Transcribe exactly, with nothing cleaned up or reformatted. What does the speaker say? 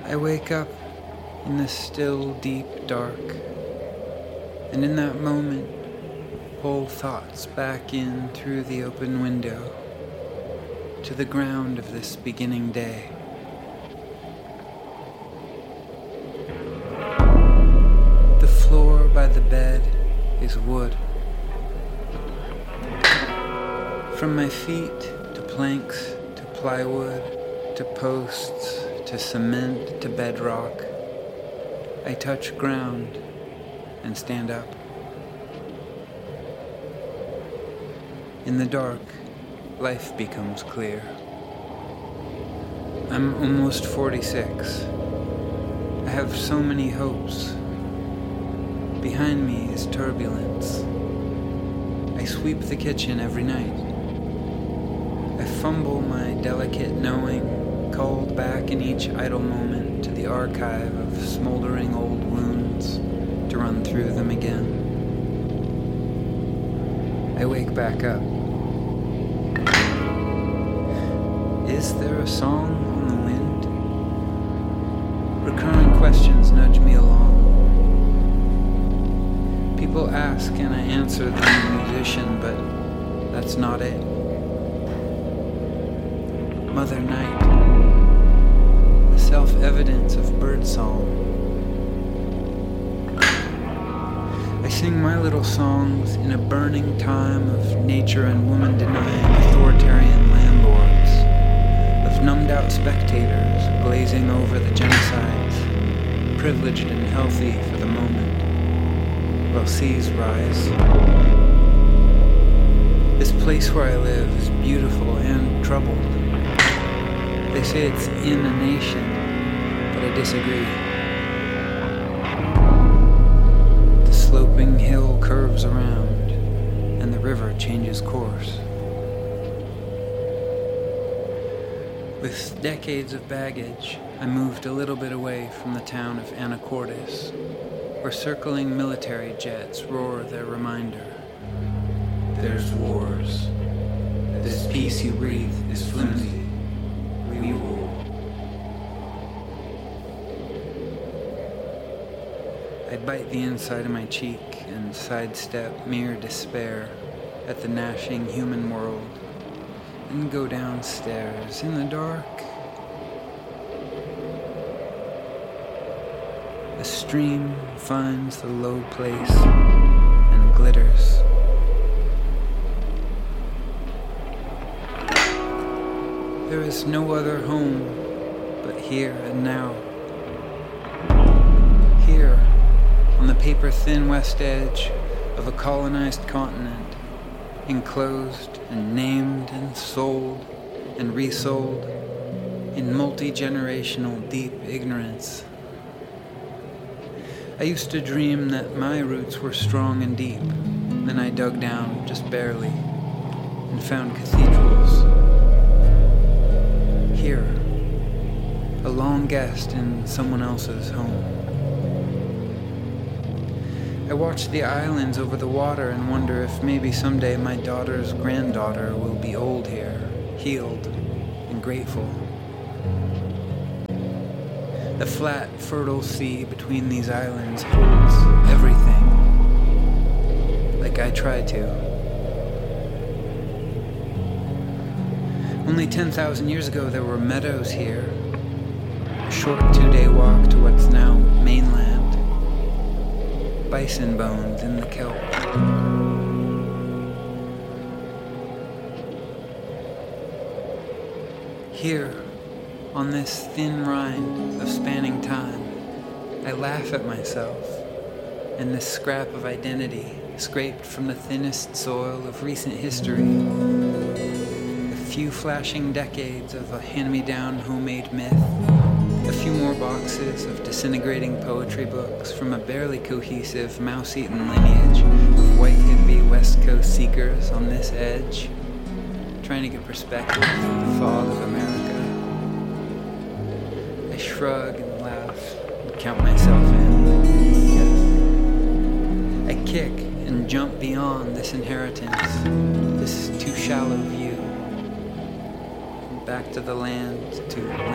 I wake up in the still, deep dark, and in that moment, pull thoughts back in through the open window to the ground of this beginning day. The floor by the bed is wood. From my feet to planks to plywood to posts to cement to bedrock, I touch ground and stand up. In the dark, life becomes clear. I'm almost forty-six. I have so many hopes. Behind me is turbulence. I sweep the kitchen every night. I fumble my delicate knowing, called back in each idle moment to the archive of smoldering old wounds to run through them again. I wake back up. Is there a song on the wind? Recurring questions nudge me along. People ask and I answer that I'm a musician, but that's not it. Mother Night, the self-evidence of birdsong. I sing my little songs in a burning time of nature and woman-denying authoritarian landlords, of numbed-out spectators glazing over the genocides, privileged and healthy for the moment, while seas rise. This place where I live is beautiful and troubled. They say it's in a nation, but I disagree. The sloping hill curves around, and the river changes course. With decades of baggage, I moved a little bit away from the town of Anacortes, where circling military jets roar their reminder. There's wars. This peace you breathe is flimsy. We rule. I bite the inside of my cheek and sidestep mere despair at the gnashing human world and go downstairs in the dark. The stream finds the low place and glitters. There is no other home but here and now. Here, on the paper-thin west edge of a colonized continent, enclosed and named and sold and resold in multi-generational deep ignorance. I used to dream that my roots were strong and deep. Then I dug down just barely and found cathedrals. Here, a long guest in someone else's home. I watch the islands over the water and wonder if maybe someday my daughter's granddaughter will be old here, healed and grateful. The flat, fertile sea between these islands holds everything, like I try to. Only ten thousand years ago there were meadows here, a short two-day walk to what's now mainland, bison bones in the kelp. Here, on this thin rind of spanning time, I laugh at myself and this scrap of identity scraped from the thinnest soil of recent history. A few flashing decades of a hand-me-down homemade myth, a few more boxes of disintegrating poetry books from a barely cohesive mouse-eaten lineage of white hippie West Coast seekers on this edge, trying to get perspective through the fog of America. I shrug and laugh and count myself in. Yes. I kick and jump beyond this inheritance, this too shallow view. Back to the land, to